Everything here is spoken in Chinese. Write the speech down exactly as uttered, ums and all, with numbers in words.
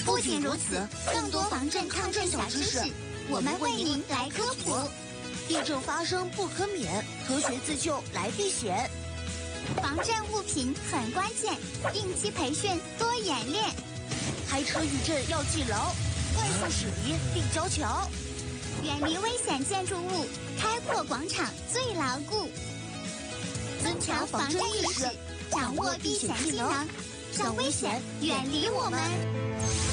不仅如此，更多防震抗震小知识，我们为您来科普。 地震发生不可免，科学自救来避险。 防震物品很关键，定期培训多演练。 开车遇震要记牢，快速驶离立交桥。 远离危险建筑物，开阔广场最牢固。增强防震意识，掌握避险技能，让危险远离我们。